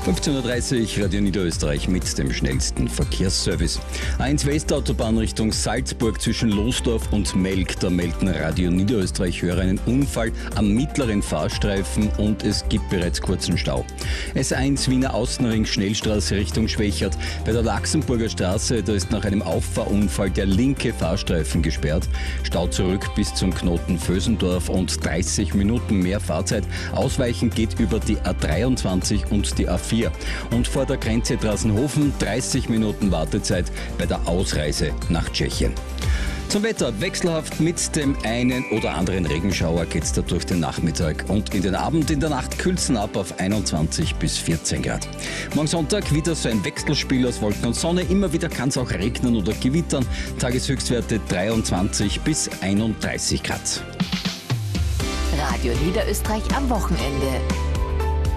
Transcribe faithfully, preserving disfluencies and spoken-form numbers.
fünfzehn Uhr dreißig, Radio Niederösterreich mit dem schnellsten Verkehrsservice. A eins Westautobahn Richtung Salzburg zwischen Losdorf und Melk. Da melden Radio Niederösterreich-Hörer einen Unfall am mittleren Fahrstreifen und es gibt bereits kurzen Stau. S eins Wiener Außenring Schnellstraße Richtung Schwächert. Bei der Laxenburger Straße, da ist nach einem Auffahrunfall der linke Fahrstreifen gesperrt. Stau zurück bis zum Knoten Vösendorf und dreißig Minuten mehr Fahrzeit. Ausweichen geht über die A dreiundzwanzig und die A vier. Und vor der Grenze Drassenhofen dreißig Minuten Wartezeit bei der Ausreise nach Tschechien. Zum Wetter, wechselhaft mit dem einen oder anderen Regenschauer geht's da durch den Nachmittag und in den Abend. In der Nacht kühlt's ab auf einundzwanzig bis vierzehn Grad. Morgen Sonntag wieder so ein Wechselspiel aus Wolken und Sonne. Immer wieder kann es auch regnen oder gewittern. Tageshöchstwerte dreiundzwanzig bis einunddreißig Grad. Radio Niederösterreich am Wochenende.